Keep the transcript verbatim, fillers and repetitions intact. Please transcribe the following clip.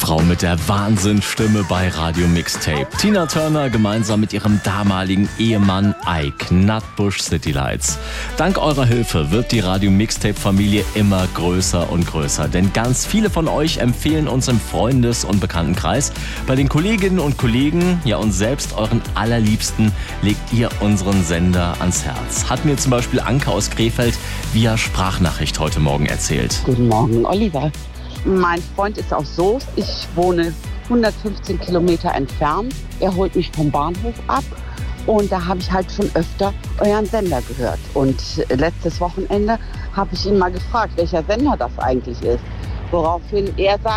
Frau mit der Wahnsinnsstimme bei Radio Mixtape. Tina Turner gemeinsam mit ihrem damaligen Ehemann Ike, Nutbush City Lights. Dank eurer Hilfe wird die Radio Mixtape Familie immer größer und größer. Denn ganz viele von euch empfehlen uns im Freundes- und Bekanntenkreis. Bei den Kolleginnen und Kollegen, ja und selbst euren Allerliebsten, legt ihr unseren Sender ans Herz. Hat mir zum Beispiel Anke aus Krefeld via Sprachnachricht heute Morgen erzählt. Guten Morgen, Oliver. Mein Freund ist aus Soest. Ich wohne hundertfünfzehn Kilometer entfernt. Er holt mich vom Bahnhof ab. Und da habe ich halt schon öfter euren Sender gehört. Und letztes Wochenende habe ich ihn mal gefragt, welcher Sender das eigentlich ist. Woraufhin er sagt,